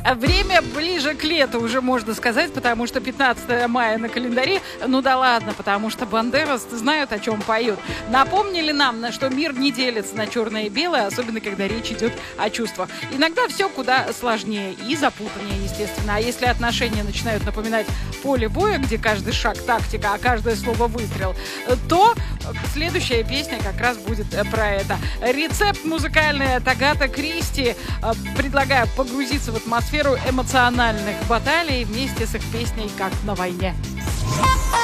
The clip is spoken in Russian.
Время ближе к лету уже можно сказать, потому что 15 мая на календаре. Ну да ладно, потому что Бандерас знают, о чем поют. Напомнили нам, что мир не делится на черное и белое, особенно когда речь идет о чувствах. Иногда все куда сложнее и запутаннее, естественно. А если отношения начинают напоминать поле боя, где каждый шаг тактика, а каждое слово выстрел, то следующая песня как раз будет про это. Рецепт музыкальный от Агаты Кристи. Предлагаю погрузиться в атмосферу эмоциональных баталий вместе с их песней «Как на войне».